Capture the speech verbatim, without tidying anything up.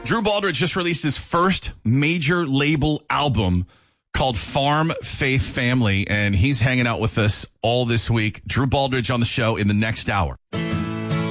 Drew Baldridge just released his first major label album called Farm Faith Family, and he's hanging out with us all this week. Drew Baldridge on the show in the next hour.